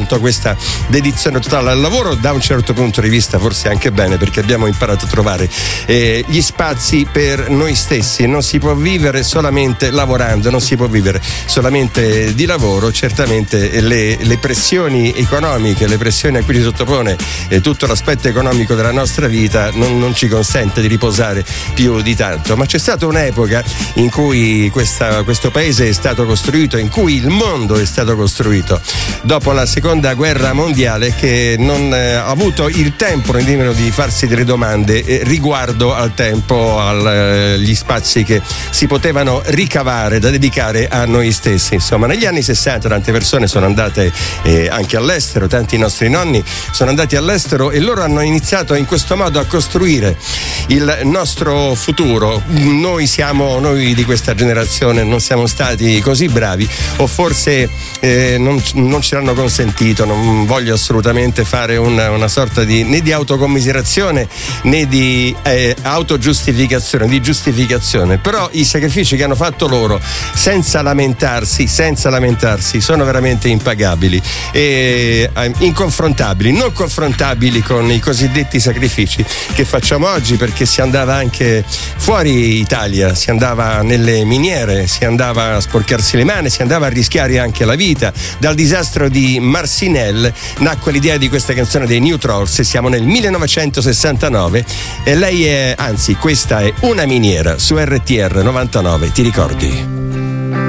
appunto questa dedizione totale al lavoro, da un certo punto di vista forse anche bene, perché abbiamo imparato a trovare gli spazi per noi stessi. Non si può vivere solamente lavorando, non si può vivere solamente di lavoro. Certamente le pressioni economiche, le pressioni a cui si sottopone tutto l'aspetto economico della nostra vita non ci consente di riposare più di tanto, ma c'è stata un'epoca in cui questo paese è stato costruito, in cui il mondo è stato costruito dopo la seconda guerra mondiale, che non ha avuto il tempo nemmeno di farsi delle domande riguardo al tempo, agli spazi che si potevano ricavare da dedicare a noi stessi. Insomma, negli anni 60 tante persone sono andate anche all'estero, tanti nostri nonni sono andati all'estero e loro hanno iniziato in questo modo a costruire il nostro futuro. Noi di questa generazione non siamo stati così bravi, o forse non ce l'hanno consentito. Non voglio assolutamente fare una sorta né di autocommiserazione né di autogiustificazione, di giustificazione, però i sacrifici che hanno fatto loro senza lamentarsi sono veramente impagabili e inconfrontabili, non confrontabili con i cosiddetti sacrifici che facciamo oggi, perché si andava anche fuori Italia, si andava nelle miniere, si andava a sporcarsi le mani, si andava a rischiare anche la vita. Dal disastro di Marcinelle nacque l'idea di questa canzone dei New Trolls. Siamo nel 1969 e questa è Una miniera su RTR 99, ti ricordi?